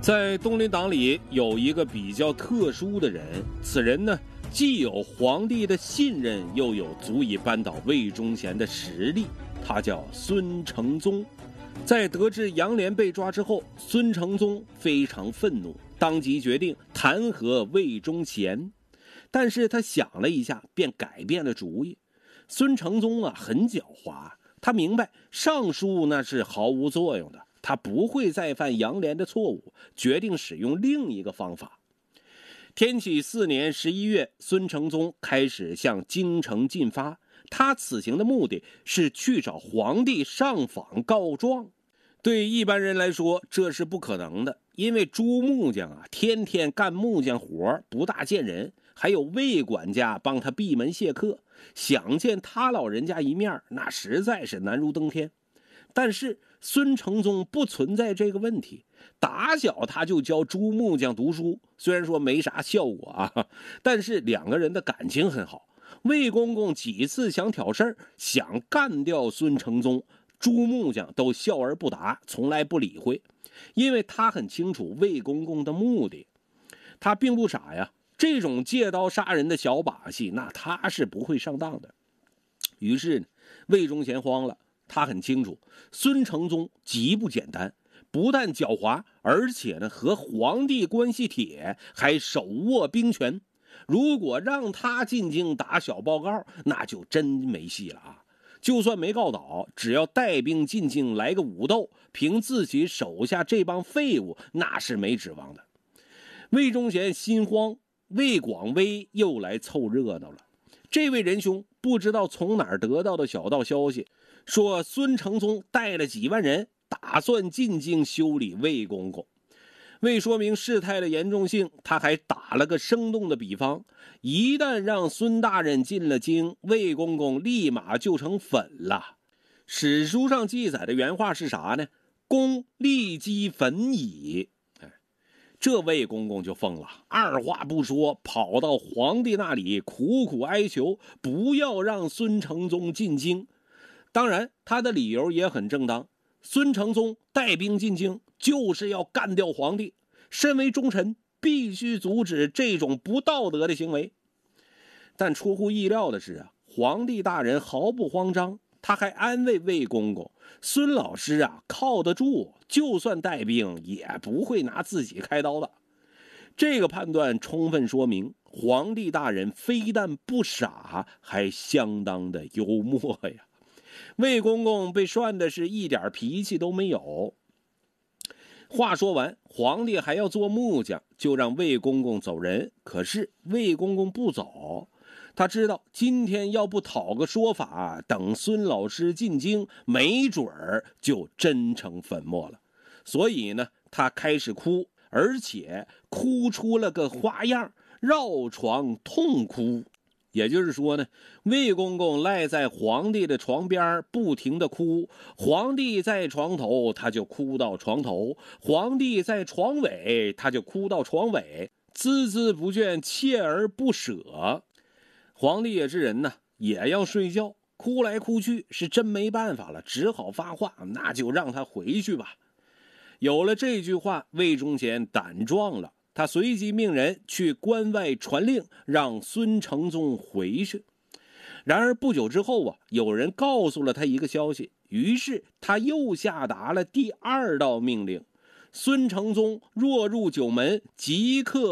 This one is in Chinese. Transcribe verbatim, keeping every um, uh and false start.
在东林党里有一个比较特殊的人，此人呢，既有皇帝的信任，又有足以扳倒魏忠贤的实力，他叫孙承宗。在得知杨涟被抓之后，孙承宗非常愤怒，当即决定弹劾魏忠贤。但是他想了一下，便改变了主意。孙承宗啊，很狡猾，他明白上书那是毫无作用的，他不会再犯杨涟的错误，决定使用另一个方法。天启四年十一月，孙承宗开始向京城进发。他此行的目的是去找皇帝上访告状。对一般人来说，这是不可能的，因为朱木匠啊，天天干木匠活，不大见人，还有魏管家帮他闭门谢客，想见他老人家一面，那实在是难如登天。但是孙承宗不存在这个问题，打小他就教朱木匠读书，虽然说没啥效果啊，但是两个人的感情很好。魏公公几次想挑事儿，想干掉孙承宗，朱木匠都笑而不答，从来不理会，因为他很清楚魏公公的目的。他并不傻呀，这种借刀杀人的小把戏，那他是不会上当的。于是魏忠贤慌了，他很清楚孙承宗极不简单，不但狡猾，而且呢和皇帝关系铁，还手握兵权。如果让他进京打小报告，那就真没戏了啊！就算没告倒，只要带兵进京来个武斗，凭自己手下这帮废物，那是没指望的。魏忠贤心慌，魏广微又来凑热闹了。这位仁兄不知道从哪儿得到的小道消息，说孙承宗带了几万人，打算进京修理魏公公。为说明事态的严重性，他还打了个生动的比方：一旦让孙大人进了京，魏公公立马就成粉了。史书上记载的原话是啥呢？公立即粉矣。哎，这魏公公就疯了，二话不说，跑到皇帝那里苦苦哀求，不要让孙承宗进京。当然，他的理由也很正当。孙承宗带兵进京，就是要干掉皇帝。身为忠臣，必须阻止这种不道德的行为。但出乎意料的是啊，皇帝大人毫不慌张，他还安慰魏公公：孙老师啊，靠得住，就算带兵也不会拿自己开刀的。这个判断充分说明，皇帝大人非但不傻，还相当的幽默呀。魏公公被涮的是一点脾气都没有。话说完，皇帝还要做木匠，就让魏公公走人。可是魏公公不走，他知道今天要不讨个说法，等孙老师进京，没准儿就真成粉末了。所以呢，他开始哭，而且哭出了个花样，绕床痛哭。也就是说呢，魏公公赖在皇帝的床边不停地哭，皇帝在床头他就哭到床头，皇帝在床尾他就哭到床尾，孜孜不倦，锲而不舍。皇帝也是人呢，也要睡觉，哭来哭去是真没办法了，只好发话，那就让他回去吧。有了这句话，魏忠贤胆壮了，他随即命人去关外传令，让孙承宗回去。然而不久之后啊，有人告诉了他一个消息，于是他又下达了第二道命令：孙承宗若入九门，即刻